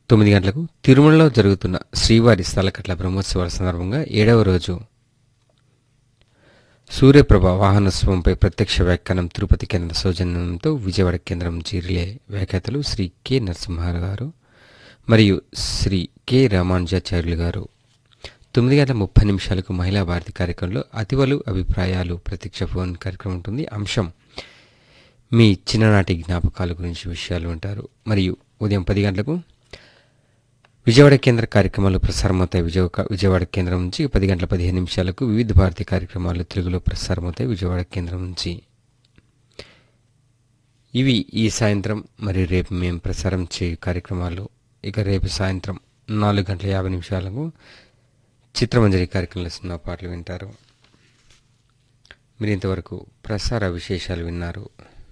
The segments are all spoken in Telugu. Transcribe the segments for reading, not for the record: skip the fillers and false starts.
9 గంటలకు తిరుమలలో జరుగుతున్న శ్రీవారి స్థలకట్ల బ్రహ్మోత్సవాల సందర్భంగా 7వ రోజు సూర్యప్రభ వాహనోత్సవంపై ప్రత్యక్ష వ్యాఖ్యానం తిరుపతి కేంద్ర సౌజన్యంతో విజయవాడ కేంద్రం నుంచి రిలే వ్యాఖ్యాతలు శ్రీ కె నరసింహారావు గారు మరియు శ్రీ కె రామానుజాచార్యులు గారు. 9:30 మహిళా భారతి కార్యక్రమంలో అతివలు అభిప్రాయాలు ప్రత్యక్ష ఫోన్ కార్యక్రమం ఉంటుంది. అంశం మీ చిన్ననాటి జ్ఞాపకాల గురించి విషయాలు ఉంటారు. మరియు ఉదయం 10 గంటలకు విజయవాడ కేంద్ర కార్యక్రమాలు ప్రసారమవుతాయి. విజయవాడ కేంద్రం నుంచి 10:15 వివిధ భారతి కార్యక్రమాలు తెలుగులో ప్రసారమవుతాయి విజయవాడ కేంద్రం నుంచి. ఇవి ఈ సాయంత్రం మరియు రేపు మేము ప్రసారం చేయు కార్యక్రమాలు. ఇక రేపు సాయంత్రం 4:50 చిత్రమంజరి కార్యక్రమంలో సినిమా పాటలు వింటారు. మీరు ఇంతవరకు ప్రసార విశేషాలు విన్నారు.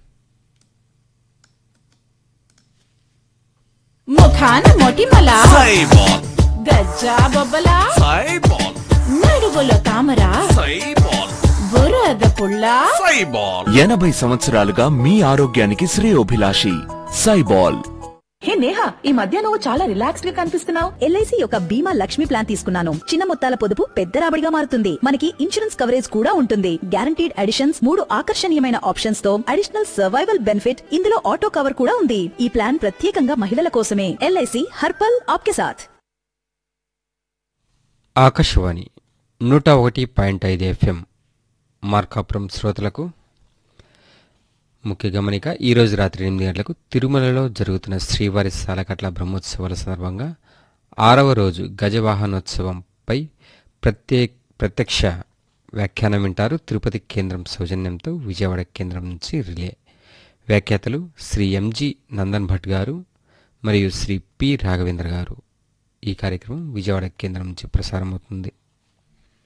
ముఖాన మొటిమల గజ్జా బొబ్బల నడువులో తామర బురద పుల్ల 80 సంవత్సరాలుగా మీ ఆరోగ్యానికి శ్రేయోభిలాషి సైబాల్. హే నేహా, ఈ మధ్య నువ్వు చాలా రిలాక్స్డ్ గా కనిపిస్తున్నావు. ఎల్ఐసి యొక్క బీమా లక్ష్మి ప్లాన్ తీసుకున్నాను. చిన్న మొత్తాల పొదుపు పెద్ద రాబడిగా మారుతుంది. మనకి ఇన్సూరెన్స్ కవరేజ్ కూడా ఉంటుంది. గ్యారంటీడ్ అడిషన్స్, 3 ఆకర్షణీయమైన ఆప్షన్స్ తో అడిషనల్ సర్వైవల్ బెనిఫిట్, ఇందులో ఆటో కవర్ కూడా ఉంది. ఈ ప్లాన్ ప్రత్యేకంగా మహిళల కోసమే. ఎల్ఐసి హర్పల్ ఆప్కే సాథ్. ఆకాశవాణి 101.5 FM మార్కాపురం శ్రోతలకు ముఖ్య గమనిక. ఈరోజు రాత్రి 8 గంటలకు తిరుమలలో జరుగుతున్న శ్రీవారి సాలకట్ల బ్రహ్మోత్సవాల సందర్భంగా 6వ రోజు గజవాహనోత్సవంపై ప్రత్యక్ష వ్యాఖ్యానం వింటారు. తిరుపతి కేంద్రం సౌజన్యంతో విజయవాడ కేంద్రం నుంచి రిలే వ్యాఖ్యాతలు శ్రీ ఎంజి నందన్ భట్ గారు మరియు శ్రీ పి రాఘవేంద్ర గారు. ఈ కార్యక్రమం విజయవాడ కేంద్రం నుంచి ప్రసారమవుతుంది.